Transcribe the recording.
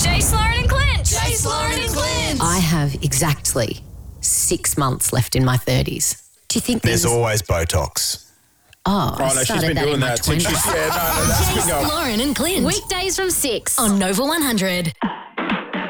Jace, Lauren and Clint. Jace, Lauren and Clint. I have exactly 6 months left in my 30s. Do you think There's always Botox. Oh, Oh, no, she's been doing that since she's... Yeah, no, that's been going. Lauren and Clint. Weekdays from 6 on Nova 100.